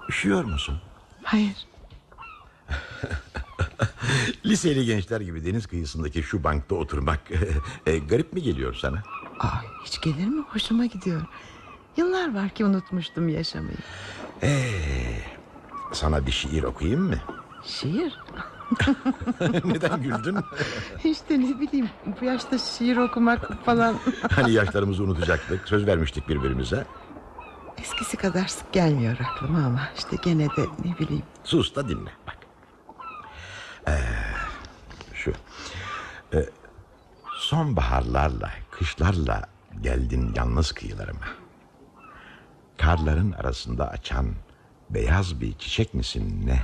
Üşüyor musun? Hayır. Liseli gençler gibi deniz kıyısındaki şu bankta oturmak garip mi geliyor sana? Hiç gelir mi? Hoşuma gidiyor. Yıllar var ki unutmuştum yaşamayı. Sana bir şiir okuyayım mı? Şiir? Neden güldün? İşte ne bileyim, bu yaşta şiir okumak falan. Hani yaşlarımızı unutacaktık, söz vermiştik birbirimize. Eskisi kadar sık gelmiyor aklıma ama işte gene de ne bileyim. Sus da dinle bak. Şu sonbaharlarla, kışlarla geldin yalnız kıyılarıma. Karların arasında açan beyaz bir çiçek misin ne?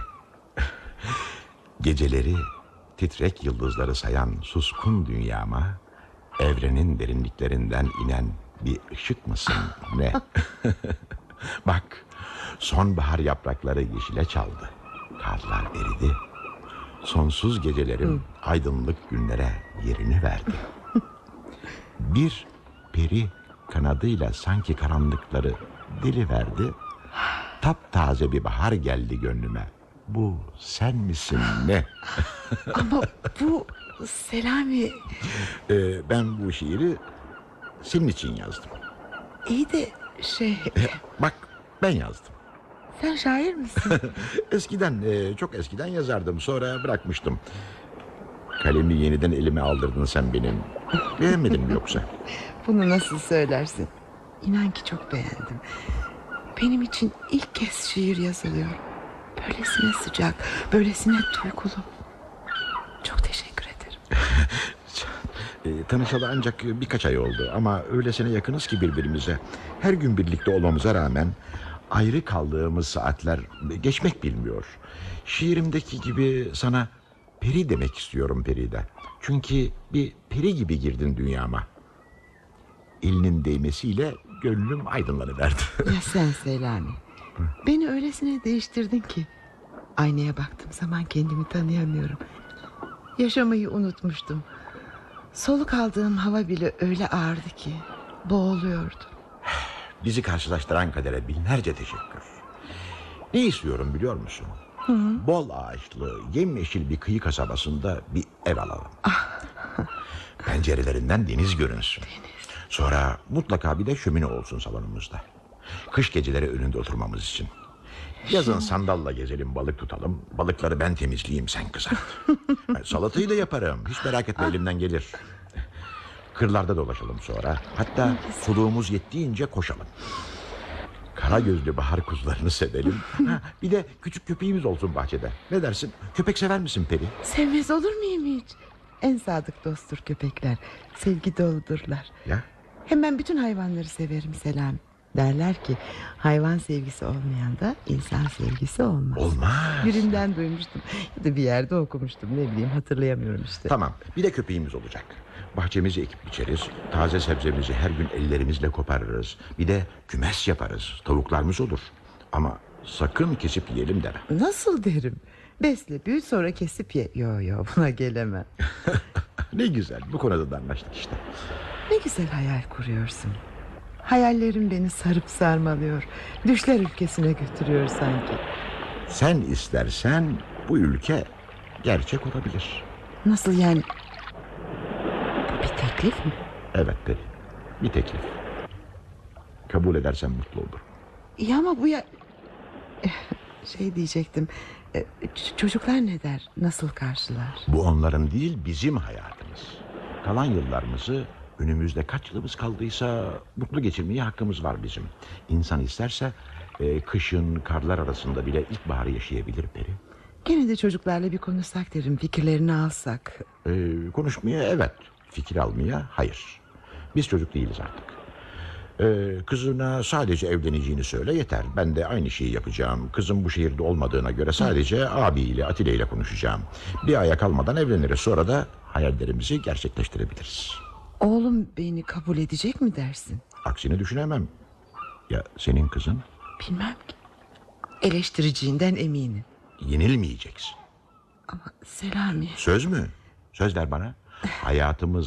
Geceleri titrek yıldızları sayan suskun dünyama, evrenin derinliklerinden inen bir ışık mısın ne? Bak, sonbahar yaprakları yeşile çaldı. Karlar eridi. Sonsuz gecelerim aydınlık günlere yerini verdi. Bir peri kanadıyla sanki karanlıkları deliverdi. Taptaze bir bahar geldi gönlüme. Bu sen misin ne? Ama bu Selami... Ben bu şiiri senin için yazdım. İyi de Bak, ben yazdım. sen şair misin? Eskiden, çok eskiden yazardım. Sonra bırakmıştım. Kalemi yeniden elime aldırdın sen benim. Beğenmedin mi yoksa? Bunu nasıl söylersin? İnan ki çok beğendim. Benim için ilk kez şiir yazılıyor. Böylesine sıcak, böylesine duygulu. Çok teşekkür ederim. Tanışalı ancak birkaç ay oldu. Ama öylesine yakınız ki birbirimize. Her gün birlikte olmamıza rağmen ayrı kaldığımız saatler geçmek bilmiyor. Şiirimdeki gibi sana peri demek istiyorum Peride. Çünkü bir peri gibi girdin dünyama. Elinin değmesiyle gönlüm aydınlanıverdi. Ya sen Selami, beni öylesine değiştirdin ki aynaya baktığım zaman kendimi tanıyamıyorum. Yaşamayı unutmuştum. Soluk aldığım hava bile öyle ağırdı ki boğuluyordu. Bizi karşılaştıran kadere binlerce teşekkür. Ne istiyorum biliyor musun? Bol ağaçlı, yemyeşil bir kıyı kasabasında bir ev alalım. Pencerelerinden deniz görünsün. Sonra mutlaka bir de şömine olsun salonumuzda. Kış geceleri önünde oturmamız için. Yazın sandalla gezelim, balık tutalım. Balıkları ben temizleyeyim, sen kızart. Salatayı da yaparım, hiç merak etme, elimden gelir. Kırlarda dolaşalım sonra. Hatta soluğumuz yettiğince koşalım. Kara gözlü bahar kuzularını sevelim. Bir de küçük köpeğimiz olsun bahçede. Ne dersin? Köpek sever misin Peri? Sevmez olur muyum hiç? En sadık dosttur köpekler. Sevgi doludurlar. Ya? Hem ben bütün hayvanları severim Selami. Derler ki hayvan sevgisi olmayan da insan sevgisi olmaz. Olmaz. Birinden duymuştum ya da bir yerde okumuştum, ne bileyim, hatırlayamıyorum işte. Tamam, bir de köpeğimiz olacak. Bahçemizi ekip biçeriz. Taze sebzemizi her gün ellerimizle koparırız. Bir de kümes yaparız. Tavuklarımız olur. Ama sakın kesip yiyelim deme. Nasıl derim? Besle büyüt sonra kesip ye. Yo buna gelemem. Ne güzel, bu konuda da anlaştık işte. Ne güzel hayal kuruyorsun. Hayallerim beni sarıp sarmalıyor. Düşler ülkesine götürüyor sanki. Sen istersen bu ülke gerçek olabilir. Nasıl yani? Bu bir teklif mi? Evet Peri, bir teklif. Kabul edersen mutlu olurum. Ya ama bu ya... diyecektim. Çocuklar ne der? Nasıl karşılar? Bu onların değil, bizim hayatımız. Kalan yıllarımızı, önümüzde kaç yılımız kaldıysa mutlu geçirmeye hakkımız var bizim. İnsan isterse kışın karlar arasında bile ilkbaharı yaşayabilir Peri. Gene de çocuklarla bir konuşsak derim, fikirlerini alsak. Konuşmaya evet, fikir almaya hayır. Biz çocuk değiliz artık. Kızına sadece evleneceğini söyle yeter. Ben de aynı şeyi yapacağım. Kızım bu şehirde olmadığına göre sadece abiyle, Atile ile konuşacağım. Bir aya kalmadan evleniriz. Sonra da hayallerimizi gerçekleştirebiliriz. Oğlum beni kabul edecek mi dersin? Aksini düşünemem. Ya senin kızın? Bilmem ki. Eleştiriciğinden eminim. Yenilmeyeceksin. Ama Selami... Söz mü? Söz ver bana. Hayatımız